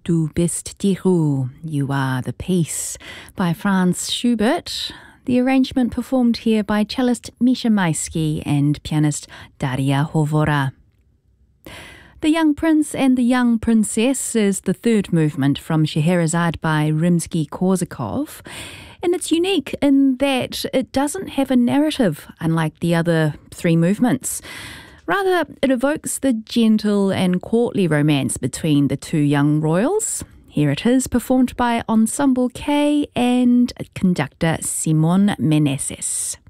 Du bist die Ruhe, You Are the Peace by Franz Schubert. The arrangement performed here by cellist Misha Maisky and pianist Daria Hovora. The Young Prince and the Young Princess is the third movement from Scheherazade by Rimsky-Korsakov, and it's unique in that it doesn't have a narrative, unlike the other three movements. Rather, it evokes the gentle and courtly romance between the two young royals. Here it is, performed by Ensemble K and conductor Simon Meneses.